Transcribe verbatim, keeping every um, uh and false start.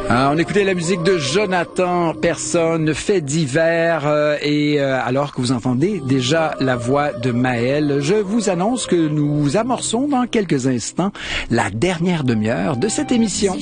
Ah, on écoutait la musique de Jonathan Personne, fait divers, euh, et euh, alors que vous entendez déjà la voix de Maël, je vous annonce que nous amorçons dans quelques instants la dernière demi-heure de cette émission.